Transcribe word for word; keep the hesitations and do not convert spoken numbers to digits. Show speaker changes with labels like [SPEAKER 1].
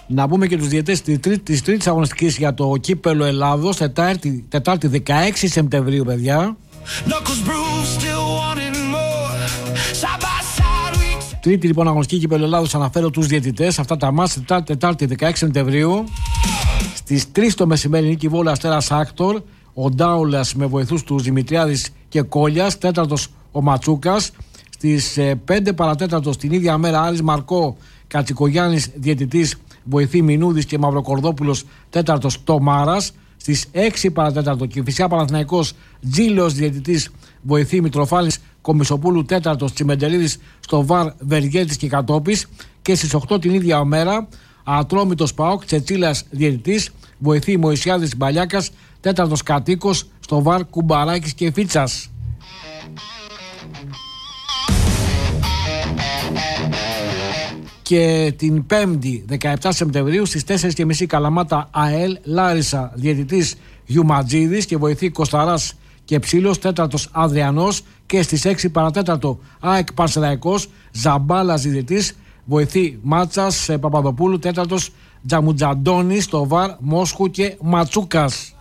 [SPEAKER 1] Να πούμε και τους διαιτές της τρίτης, τρίτης αγωνιστικής για το Κύπελλο Ελλάδος, Τετάρτη, Τετάρτη δεκαέξι Σεπτεμβρίου, παιδιά. Τρίτη λοιπόν αγωνιστική Κύπελλο Ελλάδος, αναφέρω τους διαιτητές. Αυτά τα μάτς, Τετάρτη δεκαέξι Σεπτεμβρίου. Στις τρεις το μεσημέρι Νίκη Βόλου Αστέρας Άκτορ. Ο Ντάουλας με βοηθούς του Δημητριάδης και Κόλιας. Τέταρτος ο Ματσούκας. Στις πέντε παρατέταρτο την ίδια μέρα Άρης Μαρκό Κατσικογιάννης διαιτητής, βοηθή Μινούδης και Μαυροκορδόπουλος τέταρτος Τομάρας. Στις έξι παρατέταρτο Κηφισιά Παναθηναϊκός Τζίλος διαιτητής, βοηθή Μητροφάλης Κομισοπούλου τέταρτος Τσιμεντελίδης, στο βαρ Βεργέτης και Κατόπης. Και στις οκτώ την ίδια μέρα Ατρόμητος ΠΑΟΚ Τσετσίλας διαιτητής, βοηθή Μωυσιάδης Μπαλιάκας τέταρτος Κατοίκος, στο βαρ Κουμπαράκης και Φίτσας. Και την πέμπτη δεκαεπτά Σεπτεμβρίου στις τέσσερις και μισή Καλαμάτα ΑΕΛ Λάρισα, διαιτητής Γιουματζίδης και βοηθή Κοσταράς και Ψήλος τέταρτος Αδριανός. Και στις έξι παρατέταρτο ΑΕΚ Πανσεραϊκός Ζαμπάλας διαιτητής, βοηθή Μάτσας Παπαδοπούλου τέταρτος Τζαμουτζαντώνης, στο βαρ Μόσχου και Ματσούκας.